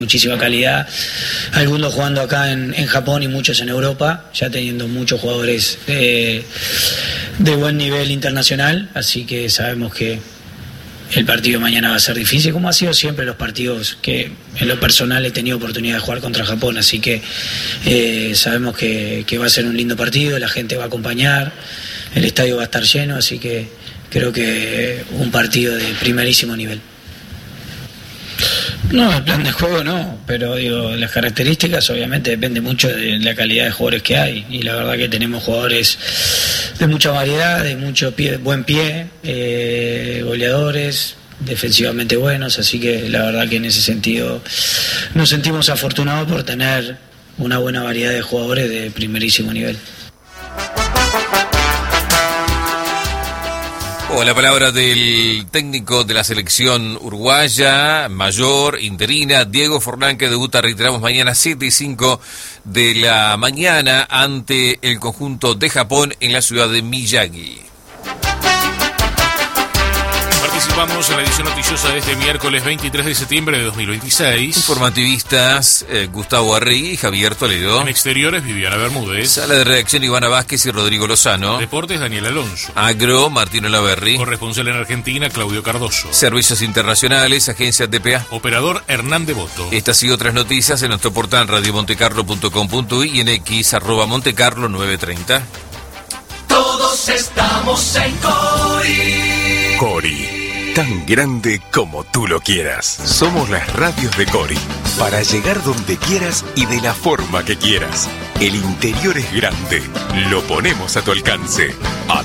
Muchísima calidad, algunos jugando acá en Japón y muchos en Europa, ya teniendo muchos jugadores de buen nivel internacional, así que sabemos que el partido de mañana va a ser difícil, como ha sido siempre los partidos que en lo personal he tenido oportunidad de jugar contra Japón, así que sabemos que va a ser un lindo partido, la gente va a acompañar, el estadio va a estar lleno, así que creo que un partido de primerísimo nivel. No, el plan de juego no, pero digo, las características obviamente depende mucho de la calidad de jugadores que hay, y la verdad que tenemos jugadores de mucha variedad, de mucho buen pie, goleadores, defensivamente buenos, así que la verdad que en ese sentido nos sentimos afortunados por tener una buena variedad de jugadores de primerísimo nivel. La palabra del técnico de la selección uruguaya, mayor, interina, Diego Forlán, que debuta, reiteramos, mañana 7:05 de la mañana ante el conjunto de Japón en la ciudad de Miyagi. Participamos en la edición noticiosa de este miércoles 23 de septiembre de 2026. Informativistas Gustavo Arregui y Javier Toledo. En exteriores, Viviana Bermúdez. Sala de redacción, Ivana Vázquez y Rodrigo Lozano. Deportes, Daniel Alonso. Agro, Martino Laverri. Corresponsal en Argentina, Claudio Cardoso. Servicios internacionales, Agencia TPA. Operador, Hernán Devoto. Estas y otras noticias en nuestro portal radiomontecarlo.com.uy y en X @montecarlo930. Todos estamos en Cori. Cori. Tan grande como tú lo quieras. Somos las radios de Cori. Para llegar donde quieras y de la forma que quieras. El interior es grande. Lo ponemos a tu alcance.